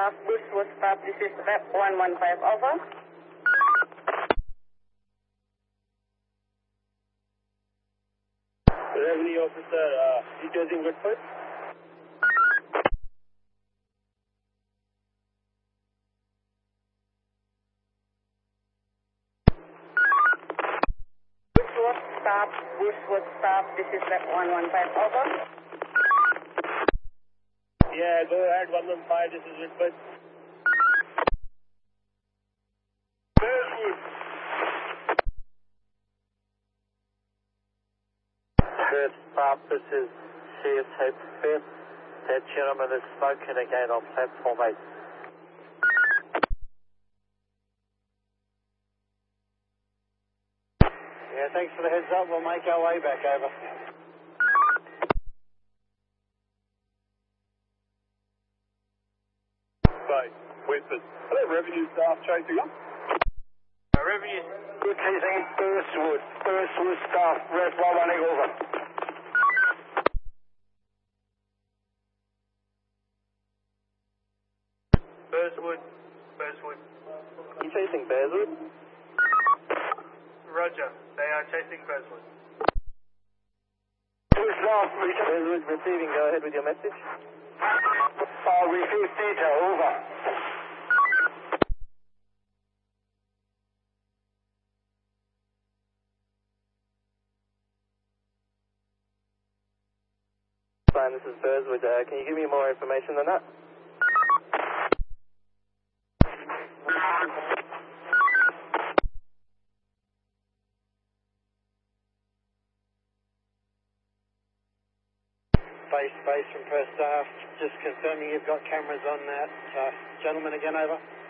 staff, Bushwood staff, this is Rep 115, over. Revenue officer, details in Whitford. Bushwood staff, this is Rep 115, over. Yeah, go ahead, 115, this is Whitford. Bearswood. First staff, this is CSH 5th. That gentleman is smoking again on platform 8. Yeah, thanks for the heads up. We'll make our way back over. Right, Whitford. Hello, revenue staff chasing up. Revenue. Good chasing Bearswood. Bearswood staff, Rep 118, over. Bearswood. You chasing Bearswood? Roger, they are chasing Bearswood. Bearswood receiving, go ahead with your message. Refuse data, over. Fine, this is Bearswood. Can you give me more information than that? Base from first staff. Just confirming you've got cameras on that gentleman again, over.